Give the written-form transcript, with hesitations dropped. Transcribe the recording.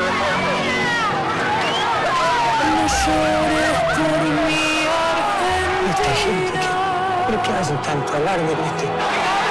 No llores por mi Argentina. Esta gente, ¿por qué hacen tanto alarde en este?